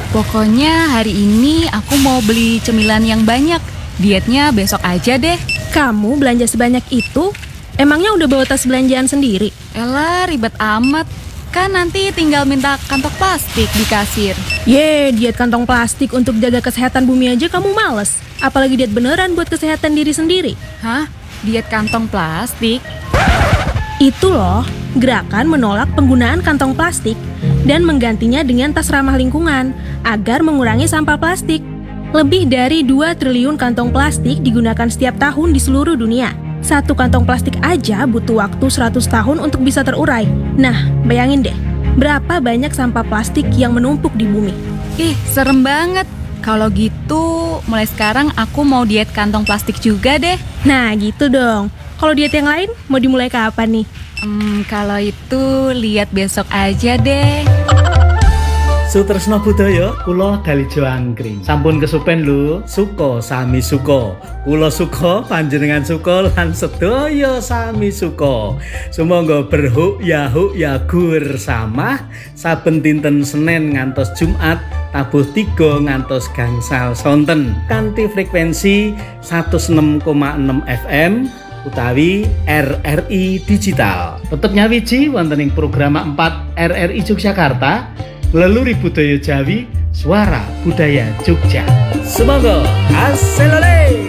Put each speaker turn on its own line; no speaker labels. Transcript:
Pokoknya hari ini aku mau beli cemilan yang banyak. Dietnya besok aja deh.
Kamu belanja sebanyak itu? Emangnya udah bawa tas belanjaan sendiri?
Elah, ribet amat. Kan nanti tinggal minta kantong plastik di kasir.
Diet kantong plastik untuk jaga kesehatan bumi aja kamu males. Apalagi diet beneran buat kesehatan diri sendiri.
Hah? Diet kantong plastik?
Itu loh, gerakan menolak penggunaan kantong plastik dan menggantinya dengan tas ramah lingkungan agar mengurangi sampah plastik. Lebih dari 2 triliun kantong plastik digunakan setiap tahun di seluruh dunia. Satu kantong plastik aja butuh waktu 100 tahun untuk bisa terurai. Nah, bayangin deh, berapa banyak sampah plastik yang menumpuk di bumi.
Ih, serem banget. Kalau gitu, mulai sekarang aku mau diet kantong plastik juga deh.
Nah, gitu dong. Kalau diet yang lain, mau dimulai kapan nih?
Kalau itu lihat besok aja deh.
Sutresna Budaya, kula Dalijo Angkring. Sampun kesupen lho, suka sami suka. Kula suka, panjenengan suka, lan sedaya sami suka. Sumangga berhuk ya gur samah, saben dinten Senin ngantos Jumat, tabuh 3 ngantos gangsal sonten. Kanthi frekuensi 106,6 FM, utawi RRI Digital. Tetep nyawiji wonten ing program 4 RRI Yogyakarta, Leluri Budaya Jawi, Suara Budaya Jogja. Semoga hasilole.